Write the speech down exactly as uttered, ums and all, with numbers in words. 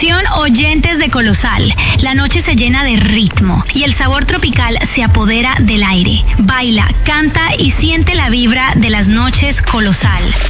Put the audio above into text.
Atención oyentes de Colosal, la noche se llena de ritmo y el sabor tropical se apodera del aire. Baila, canta y siente la vibra de las noches Colosal.